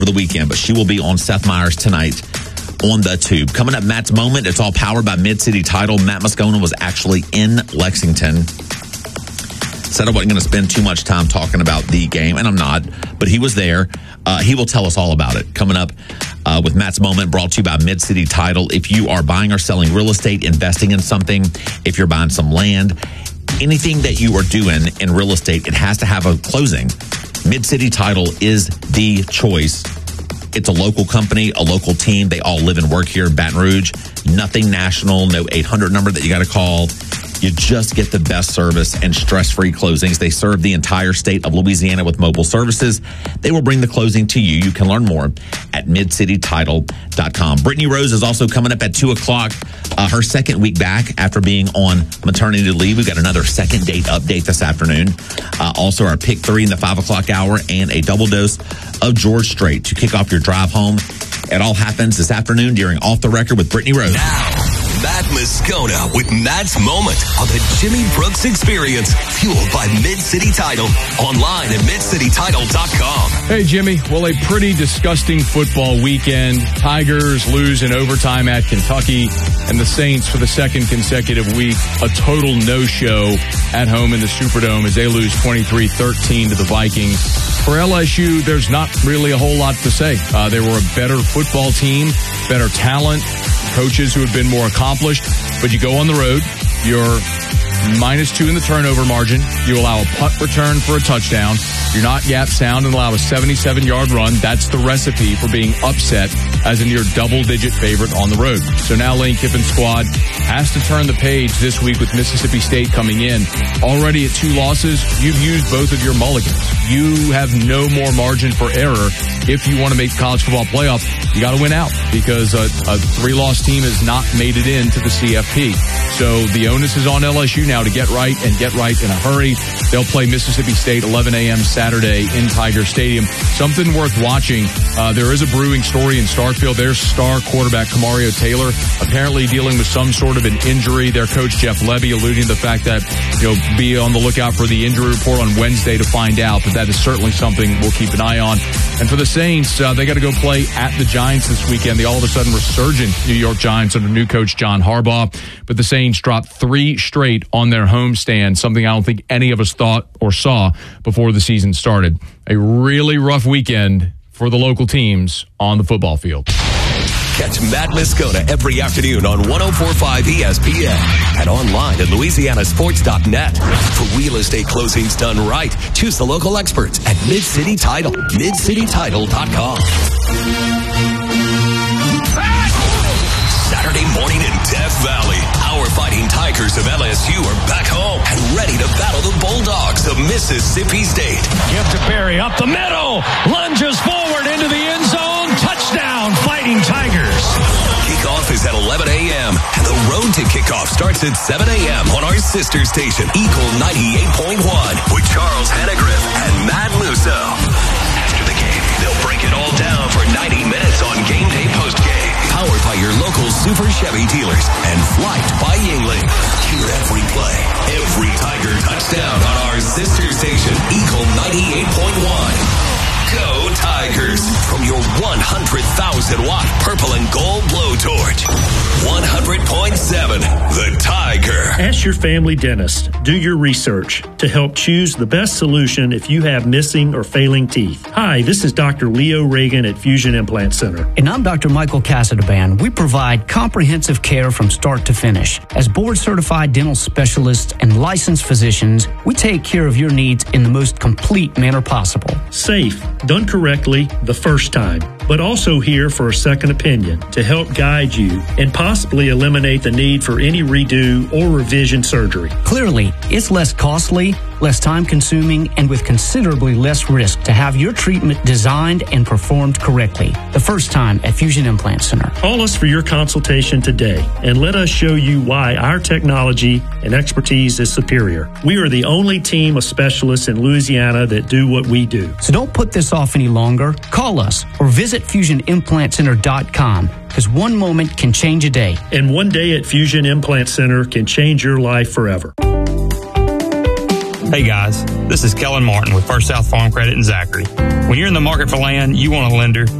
for the weekend, but she will be on Seth Meyers tonight on the Tube. Coming up, Matt's Moment. It's all powered by Mid-City Title. Matt Moscona was actually in Lexington. Said I wasn't going to spend too much time talking about the game, and I'm not, but he was there. He will tell us all about it. Coming up with Matt's Moment, brought to you by Mid-City Title. If you are buying or selling real estate, investing in something, if you're buying some land, anything that you are doing in real estate, it has to have a closing. Mid-City Title is the choice. It's a local company, a local team. They all live and work here in Baton Rouge. Nothing national, no 800 number that you got to call. You just get the best service and stress-free closings. They serve the entire state of Louisiana with mobile services. They will bring the closing to you. You can learn more at midcitytitle.com. Brittany Rose is also coming up at 2 o'clock. Her second week back after being on maternity leave. We've got another second date update this afternoon. Also our pick 3 in the 5 o'clock hour and a double dose of George Strait to kick off your drive home. It all happens this afternoon during Off the Record with Brittany Rose. Now, Matt Moscona with Matt's Moment on the Jimmy Brooks Experience, fueled by Mid-City Title, online at midcitytitle.com. Hey, Jimmy. Well, a pretty disgusting football weekend. Tigers lose in overtime at Kentucky, and the Saints, for the second consecutive week, a total no-show at home in the Superdome as they lose 23-13 to the Vikings. For LSU, there's not really a whole lot to say. They were a better football team, better talent, coaches who have been more accomplished, but you go on the road, you're -2 in the turnover margin, you allow a punt return for a touchdown, you're not gap sound and allow a 77-yard run. That's the recipe for being upset as a near double-digit favorite on the road. So now Lane Kiffin's squad has to turn the page this week with Mississippi State coming in. Already at 2 losses, you've used both of your mulligans. You have no more margin for error. If you want to make the college football playoff, you got to win out because a 3-loss team has not made it into the CFP. So the onus is on LSU now to get right and get right in a hurry. They'll play Mississippi State 11 a.m. Saturday in Tiger Stadium. Something worth watching. There is a brewing story in Starkville. Their star quarterback, Kamario Taylor, apparently dealing with some sort of an injury. Their coach, Jeff Levy, alluding to the fact that, be on the lookout for the injury report on Wednesday to find out. But that is certainly something we'll keep an eye on. And for the Saints, they got to go play at the Giants this weekend. The all of a sudden resurgent New York Giants under new coach John Harbaugh. But the Saints dropped 3 straight on their homestand, something I don't think any of us thought or saw before the season started. A really rough weekend for the local teams on the football field. Catch Matt Moscona every afternoon on 104.5 ESPN and online at louisianasports.net. For real estate closings done right, choose the local experts at Mid-City Title, midcitytitle.com. Saturday morning in Death Valley, our Fighting Tigers of LSU are back home and ready to battle the Bulldogs of Mississippi State. Give to Perry up the middle, lunges forward into the end zone, touchdown, Fighting Tigers. Kickoff is at 11 a.m. and the road to kickoff starts at 7 a.m. on our sister station, Eagle 98.1, with Charles Hannegriff and Matt Musso. After the game, they'll break it all down for 90 minutes on Game Day Postgame. Powered by your local Super Chevy dealers and Flight by Yingling. Hear every play, every Tiger touchdown on our sister station, Eagle 98.1. Go Tigers from your 100,000-watt purple and gold blowtorch. 100.7 The Tiger. Ask your family dentist. Do your research to help choose the best solution if you have missing or failing teeth. Hi, this is Dr. Leo Reagan at Fusion Implant Center. And I'm Dr. Michael Casadaband. We provide comprehensive care from start to finish. As board-certified dental specialists and licensed physicians, we take care of your needs in the most complete manner possible. Safe, done correctly the first time, but also here for a second opinion to help guide you and possibly eliminate the need for any redo or revision surgery. Clearly, it's less costly, less time-consuming, and with considerably less risk to have your treatment designed and performed correctly. The first time at Fusion Implant Center. Call us for your consultation today and let us show you why our technology and expertise is superior. We are the only team of specialists in Louisiana that do what we do. So don't put this off any longer. Call us or visit FusionImplantCenter.com, because one moment can change a day. And one day at Fusion Implant Center can change your life forever. Hey guys, this is Kellen Martin with First South Farm Credit in Zachary. When you're in the market for land, you want a lender